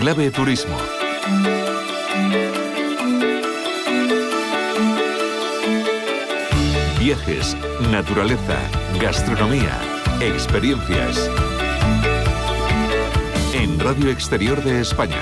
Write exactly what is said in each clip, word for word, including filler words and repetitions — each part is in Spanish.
Clave Turismo. Viajes, naturaleza, gastronomía, experiencias. En Radio Exterior de España.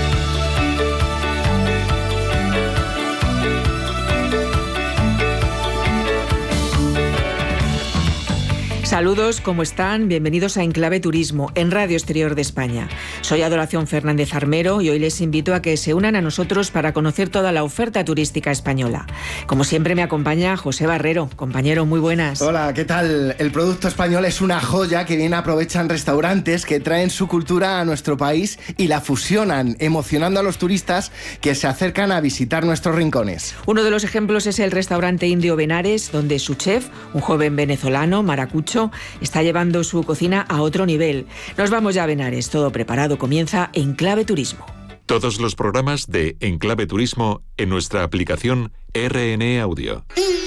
Saludos, ¿cómo están? Bienvenidos a Enclave Turismo, en Radio Exterior de España. Soy Adoración Fernández Armero y hoy les invito a que se unan a nosotros para conocer toda la oferta turística española. Como siempre me acompaña José Barrero. Compañero, muy buenas. Hola, ¿qué tal? El producto español es una joya que bien aprovechan restaurantes que traen su cultura a nuestro país y la fusionan, emocionando a los turistas que se acercan a visitar nuestros rincones. Uno de los ejemplos es el restaurante indio Benares, donde su chef, un joven venezolano, Maracucho, está llevando su cocina a otro nivel. Nos vamos ya a Benares, todo preparado, comienza Enclave Turismo. Todos los programas de Enclave Turismo en nuestra aplicación R N E Audio.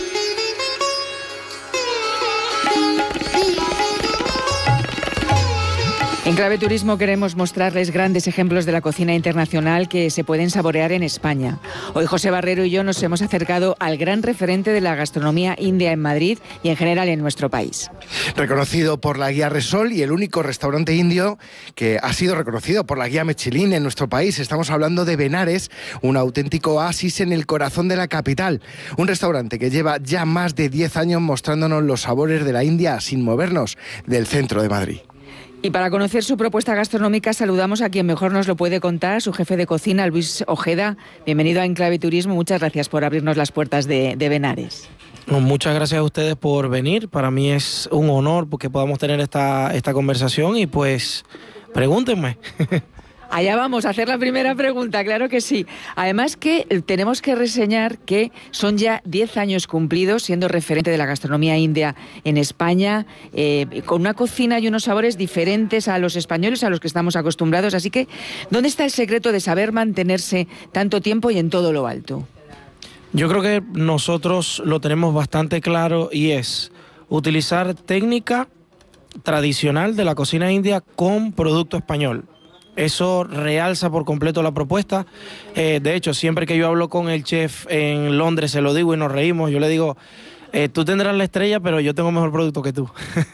En Clave Turismo queremos mostrarles grandes ejemplos de la cocina internacional que se pueden saborear en España. Hoy José Barrero y yo nos hemos acercado al gran referente de la gastronomía india en Madrid y en general en nuestro país. Reconocido por la guía Resol y el único restaurante indio que ha sido reconocido por la guía Michelin en nuestro país. Estamos hablando de Benares, un auténtico oasis en el corazón de la capital. Un restaurante que lleva ya más de diez años mostrándonos los sabores de la India sin movernos del centro de Madrid. Y para conocer su propuesta gastronómica saludamos a quien mejor nos lo puede contar, su jefe de cocina, Luis Ojeda. Bienvenido a Enclave Turismo, muchas gracias por abrirnos las puertas de, de Benares. Muchas gracias a ustedes por venir, para mí es un honor porque podamos tener esta, esta conversación y pues pregúntenme. Allá vamos a hacer la primera pregunta, claro que sí. Además que tenemos que reseñar que son ya diez años cumplidos siendo referente de la gastronomía india en España, eh, con una cocina y unos sabores diferentes a los españoles, a los que estamos acostumbrados. Así que, ¿dónde está el secreto de saber mantenerse tanto tiempo y en todo lo alto? Yo creo que nosotros lo tenemos bastante claro y es utilizar técnica tradicional de la cocina india con producto español. Eso realza por completo la propuesta. Eh, de hecho, siempre que yo hablo con el chef en Londres, se lo digo y nos reímos, yo le digo, eh, tú tendrás la estrella, pero yo tengo mejor producto que tú.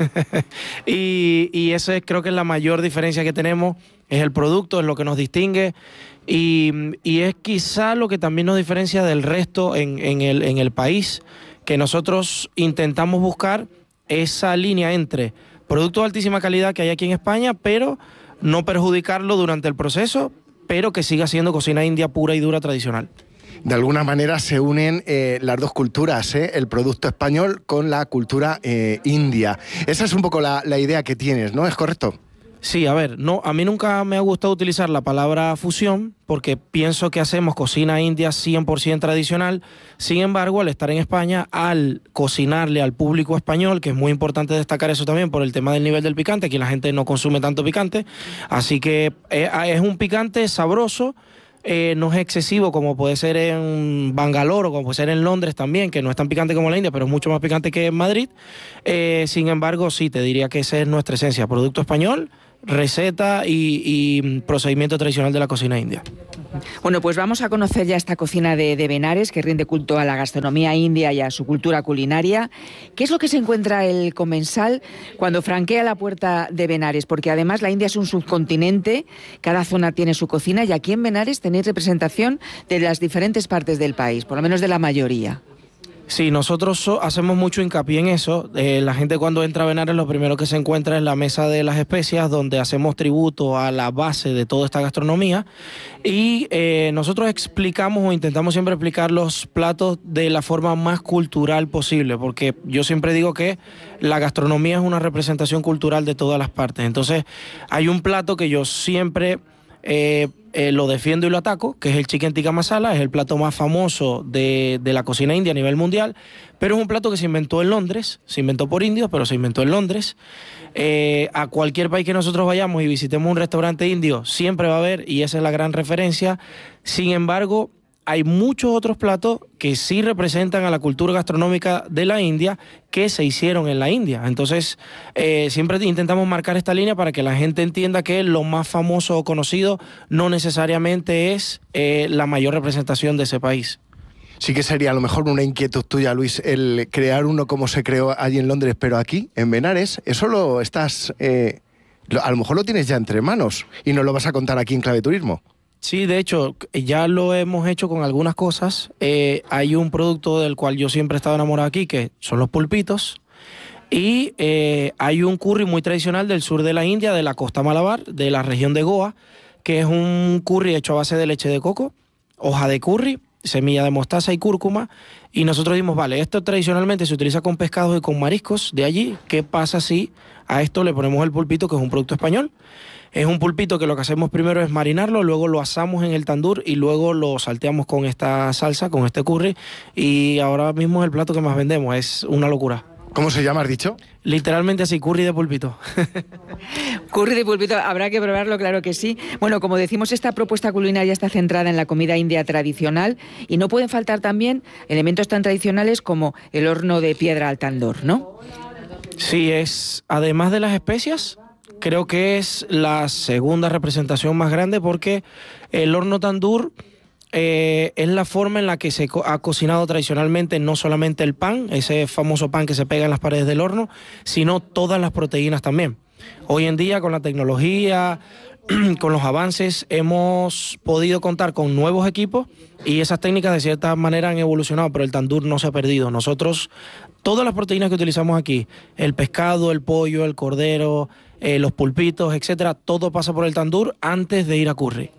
y, y eso es, creo que es la mayor diferencia que tenemos, es el producto, es lo que nos distingue y, y es quizá lo que también nos diferencia del resto en, en, el, en el país, que nosotros intentamos buscar esa línea entre productos de altísima calidad que hay aquí en España, pero no perjudicarlo durante el proceso, pero que siga siendo cocina india pura y dura tradicional. De alguna manera se unen eh, las dos culturas, ¿eh? El producto español con la cultura eh, india. Esa es un poco la, la idea que tienes, ¿no? ¿Es correcto? Sí, a ver, no, a mí nunca me ha gustado utilizar la palabra fusión porque pienso que hacemos cocina india cien por ciento tradicional. Sin embargo, al estar en España, al cocinarle al público español, que es muy importante destacar eso también por el tema del nivel del picante, aquí la gente no consume tanto picante, así que eh, es un picante sabroso. Eh, no es excesivo como puede ser en Bangalore o como puede ser en Londres también, que no es tan picante como la India, pero es mucho más picante que en Madrid. Eh, sin embargo, sí, te diría que esa es nuestra esencia, producto español, receta y, y procedimiento tradicional de la cocina india. Bueno, pues vamos a conocer ya esta cocina de, de Benares, que rinde culto a la gastronomía india y a su cultura culinaria. ¿Qué es lo que se encuentra el comensal cuando franquea la puerta de Benares? Porque además la India es un subcontinente, cada zona tiene su cocina y aquí en Benares tenéis representación de las diferentes partes del país, por lo menos de la mayoría. Sí, nosotros so, hacemos mucho hincapié en eso. Eh, la gente cuando entra a Benares lo primero que se encuentra es la mesa de las especias, donde hacemos tributo a la base de toda esta gastronomía y eh, nosotros explicamos o intentamos siempre explicar los platos de la forma más cultural posible, porque yo siempre digo que la gastronomía es una representación cultural de todas las partes. Entonces hay un plato que yo siempre eh, eh, lo defiendo y lo ataco, que es el chicken tikka masala, es el plato más famoso de, de la cocina india a nivel mundial, pero es un plato que se inventó en Londres, se inventó por indios, pero se inventó en Londres. Eh, a cualquier país que nosotros vayamos y visitemos un restaurante indio, siempre va a haber, y esa es la gran referencia. Sin embargo, hay muchos otros platos que sí representan a la cultura gastronómica de la India que se hicieron en la India. Entonces, eh, siempre intentamos marcar esta línea para que la gente entienda que lo más famoso o conocido no necesariamente es eh, la mayor representación de ese país. Sí que sería a lo mejor una inquietud tuya, Luis, el crear uno como se creó allí en Londres, pero aquí, en Benares, eso lo estás... Eh, lo, a lo mejor lo tienes ya entre manos y nos lo vas a contar aquí en Clave Turismo. Sí, de hecho, ya lo hemos hecho con algunas cosas. Eh, hay un producto del cual yo siempre he estado enamorado aquí, que son los pulpitos. Y eh, hay un curry muy tradicional del sur de la India, de la costa Malabar, de la región de Goa, que es un curry hecho a base de leche de coco, hoja de curry, semilla de mostaza y cúrcuma. Y nosotros dijimos, vale, esto tradicionalmente se utiliza con pescados y con mariscos de allí. ¿Qué pasa si a esto le ponemos el pulpito, que es un producto español? Es un pulpito que lo que hacemos primero es marinarlo, luego lo asamos en el tandur y luego lo salteamos con esta salsa, con este curry, y ahora mismo es el plato que más vendemos, es una locura. ¿Cómo se llama, has dicho? Literalmente así, curry de pulpito. Curry de pulpito, habrá que probarlo, claro que sí. Bueno, como decimos, esta propuesta culinaria está centrada en la comida india tradicional y no pueden faltar también elementos tan tradicionales como el horno de piedra al tandur, ¿no? Sí, es, además de las especias, creo que es la segunda representación más grande, porque el horno tandur eh, es la forma en la que se co- ha cocinado tradicionalmente no solamente el pan, ese famoso pan que se pega en las paredes del horno, sino todas las proteínas también. Hoy en día, con la tecnología, con los avances, hemos podido contar con nuevos equipos y esas técnicas de cierta manera han evolucionado, pero el tandur no se ha perdido. Nosotros, todas las proteínas que utilizamos aquí, el pescado, el pollo, el cordero, eh, los pulpitos, etcétera, todo pasa por el tandur antes de ir a curry.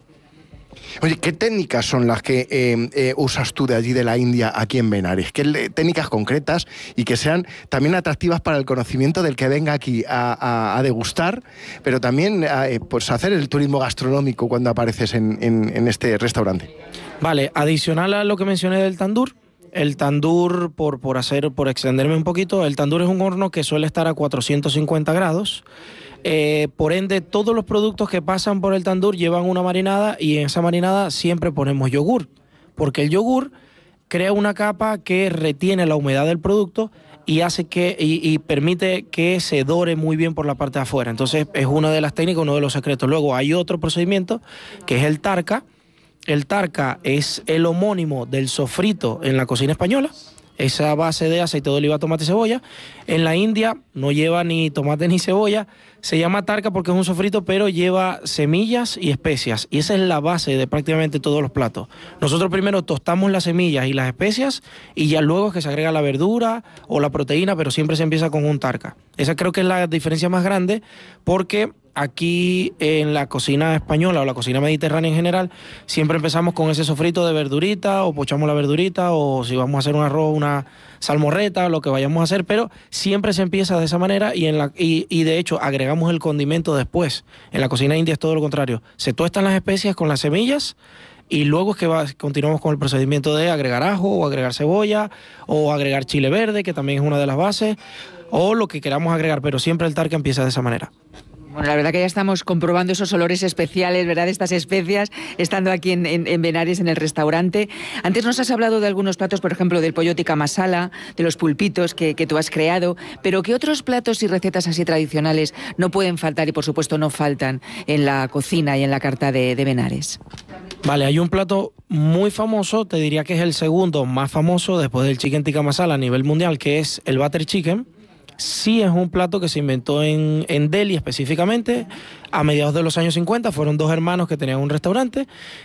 Oye, ¿qué técnicas son las que eh, eh, usas tú de allí de la India aquí en Benares? ¿Qué le- técnicas concretas y que sean también atractivas para el conocimiento del que venga aquí a, a- a degustar, pero también a, eh, pues hacer el turismo gastronómico cuando apareces en, en- en este restaurante? Vale, adicional a lo que mencioné del tandur, el tandur, por, por hacer, por extenderme un poquito, el tandur es un horno que suele estar a cuatrocientos cincuenta grados. Eh, por ende, todos los productos que pasan por el tandur llevan una marinada y en esa marinada siempre ponemos yogur, porque el yogur crea una capa que retiene la humedad del producto y hace que y, y permite que se dore muy bien por la parte de afuera. Entonces es una de las técnicas, uno de los secretos. Luego hay otro procedimiento que es el tarka. El tarka es el homónimo del sofrito en la cocina española. Esa base de aceite de oliva, tomate y cebolla. En la India no lleva ni tomate ni cebolla. Se llama tarka porque es un sofrito, pero lleva semillas y especias. Y esa es la base de prácticamente todos los platos. Nosotros primero tostamos las semillas y las especias y ya luego es que se agrega la verdura o la proteína, pero siempre se empieza con un tarka. Esa creo que es la diferencia más grande, porque aquí en la cocina española o la cocina mediterránea en general siempre empezamos con ese sofrito de verdurita, o pochamos la verdurita, o si vamos a hacer un arroz, una salmorreta, lo que vayamos a hacer, pero siempre se empieza de esa manera y, en la, y, y de hecho agregamos el condimento después. En la cocina india es todo lo contrario, se tuestan las especias con las semillas y luego es que va, continuamos con el procedimiento de agregar ajo o agregar cebolla o agregar chile verde, que también es una de las bases, o lo que queramos agregar, pero siempre el tarka empieza de esa manera. Bueno, la verdad que ya estamos comprobando esos olores especiales, ¿verdad?, de estas especias, estando aquí en, en, en Benares, en el restaurante. Antes nos has hablado de algunos platos, por ejemplo, del pollo tikka masala, de los pulpitos que, que tú has creado, pero ¿qué otros platos y recetas así tradicionales no pueden faltar y, por supuesto, no faltan en la cocina y en la carta de, de Benares? Vale, hay un plato muy famoso, te diría que es el segundo más famoso después del chicken tikka masala a nivel mundial, que es el butter chicken. Sí, es un plato que se inventó en, en Delhi específicamente a mediados de los años cincuenta. Fueron dos hermanos que tenían un restaurante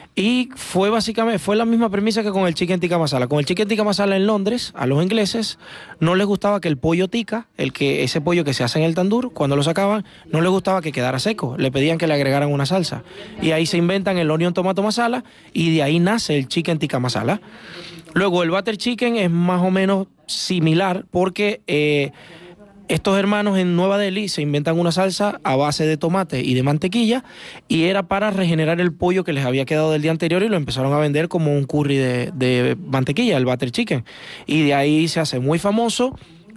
y fue básicamente fue la misma premisa que con el chicken tikka masala. Con el chicken tikka masala en Londres, a los ingleses no les gustaba que el pollo tikka, el que ese pollo que se hace en el tandur, cuando lo sacaban, no les gustaba que quedara seco. Le pedían que le agregaran una salsa. Y ahí se inventan el onion tomato masala y de ahí nace el chicken tikka masala. Luego el butter chicken es más o menos similar porque Eh, estos hermanos en Nueva Delhi se inventan una salsa a base de tomate y de mantequilla y era para regenerar el pollo que les había quedado del día anterior y lo empezaron a vender como un curry de, de mantequilla, el butter chicken. Y de ahí se hace muy famoso.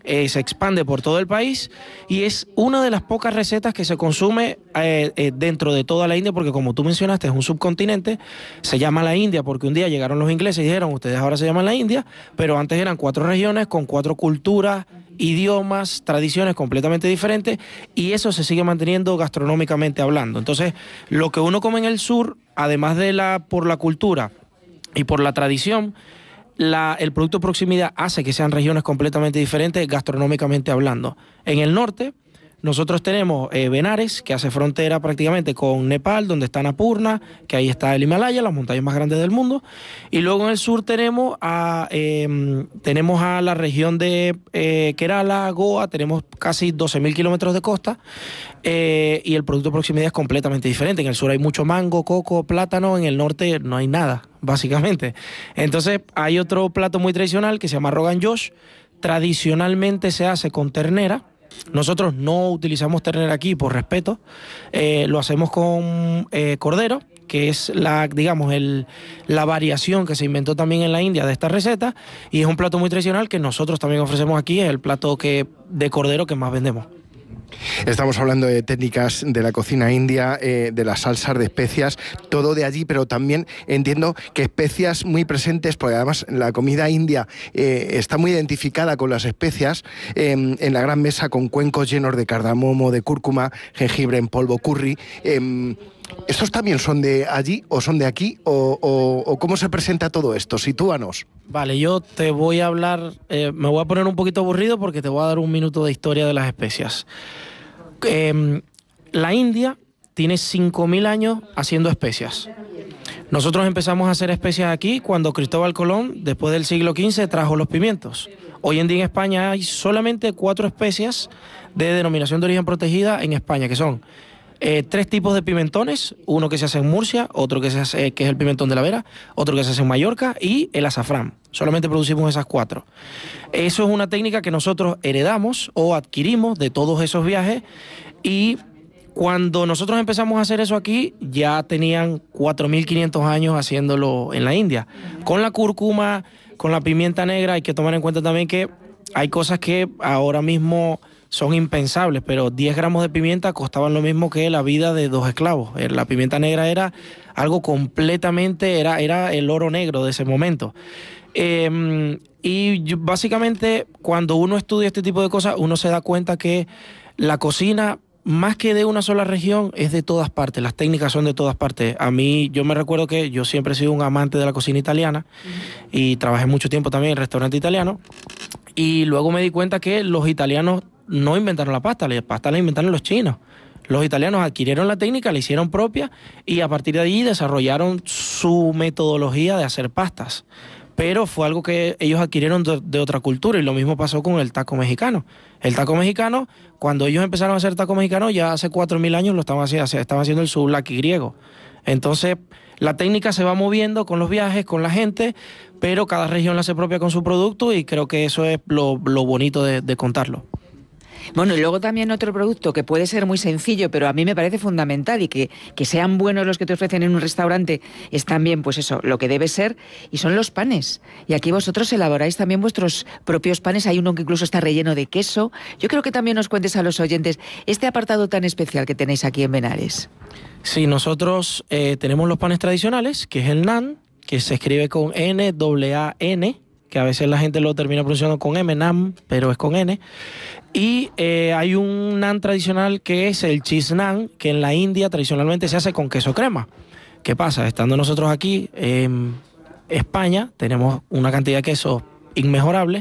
eh, se expande por todo el país y es una de las pocas recetas que se consume eh, eh, dentro de toda la India, porque como tú mencionaste es un subcontinente, se llama la India porque un día llegaron los ingleses y dijeron ustedes ahora se llaman la India, pero antes eran cuatro regiones con cuatro culturas, idiomas, tradiciones completamente diferentes y eso se sigue manteniendo gastronómicamente hablando. Entonces, lo que uno come en el sur, además de la por la cultura y por la tradición, la, el producto de proximidad hace que sean regiones completamente diferentes gastronómicamente hablando. En el norte, nosotros tenemos eh, Benares, que hace frontera prácticamente con Nepal, donde está Annapurna, que ahí está el Himalaya, las montañas más grandes del mundo. Y luego en el sur tenemos a, eh, tenemos a la región de eh, Kerala, Goa, tenemos casi doce mil kilómetros de costa eh, y el producto de proximidad es completamente diferente. En el sur hay mucho mango, coco, plátano, en el norte no hay nada, básicamente. Entonces hay otro plato muy tradicional que se llama Rogan Josh, tradicionalmente se hace con ternera. Nosotros no utilizamos ternera aquí por respeto, eh, lo hacemos con eh, cordero, que es la, digamos, el, la variación que se inventó también en la India de esta receta y es un plato muy tradicional que nosotros también ofrecemos aquí, es el plato que, de cordero que más vendemos. Estamos hablando de técnicas de la cocina india, eh, de las salsas, de especias, todo de allí, pero también entiendo que especias muy presentes, porque además la comida india eh, está muy identificada con las especias, eh, en la gran mesa con cuencos llenos de cardamomo, de cúrcuma, jengibre en polvo, curry. Eh, ¿Estos también son de allí o son de aquí? ¿O, o, o cómo se presenta todo esto? Sitúanos. Vale, yo te voy a hablar, eh, me voy a poner un poquito aburrido porque te voy a dar un minuto de historia de las especias. Eh, la India tiene cinco mil años haciendo especias. Nosotros empezamos a hacer especias aquí cuando Cristóbal Colón, después del siglo quince, trajo los pimientos. Hoy en día en España hay solamente cuatro especias de denominación de origen protegida en España, que son eh, tres tipos de pimentones, uno que se hace en Murcia, otro que se hace, que es el pimentón de la Vera, otro que se hace en Mallorca y el azafrán. Solamente producimos esas cuatro. Eso es una técnica que nosotros heredamos o adquirimos de todos esos viajes y cuando nosotros empezamos a hacer eso aquí ya tenían cuatro mil quinientos años haciéndolo en la India. Con la cúrcuma, con la pimienta negra, hay que tomar en cuenta también que hay cosas que ahora mismo son impensables, pero diez gramos de pimienta costaban lo mismo que la vida de dos esclavos. La pimienta negra era algo completamente, era, era el oro negro de ese momento. Eh, y yo, básicamente cuando uno estudia este tipo de cosas, uno se da cuenta que la cocina, más que de una sola región, es de todas partes. Las técnicas son de todas partes. A mí, yo me recuerdo que yo siempre he sido un amante de la cocina italiana uh-huh. y trabajé mucho tiempo también en restaurante italiano. Y luego me di cuenta que los italianos no inventaron la pasta, la pasta la inventaron los chinos. Los italianos adquirieron la técnica, la hicieron propia y a partir de allí desarrollaron su metodología de hacer pastas. Pero fue algo que ellos adquirieron de, de otra cultura y lo mismo pasó con el taco mexicano. El taco mexicano, cuando ellos empezaron a hacer taco mexicano, ya hace cuatro mil años lo estaban haciendo, estaban haciendo el souvlaki griego. Entonces, la técnica se va moviendo con los viajes, con la gente, pero cada región la hace propia con su producto y creo que eso es lo, lo bonito de, de contarlo. Bueno, y luego también otro producto que puede ser muy sencillo, pero a mí me parece fundamental y que, que sean buenos los que te ofrecen en un restaurante es también, pues eso, lo que debe ser, y son los panes. Y aquí vosotros elaboráis también vuestros propios panes, hay uno que incluso está relleno de queso. Yo creo que también nos cuentes a los oyentes este apartado tan especial que tenéis aquí en Benares. Sí, nosotros eh, tenemos los panes tradicionales, que es el naan, que se escribe con N, A A N, que a veces la gente lo termina pronunciando con M, naan, pero es con N. Y eh, hay un naan tradicional que es el cheese naan, que en la India tradicionalmente se hace con queso crema. ¿Qué pasa? Estando nosotros aquí en España, tenemos una cantidad de queso inmejorable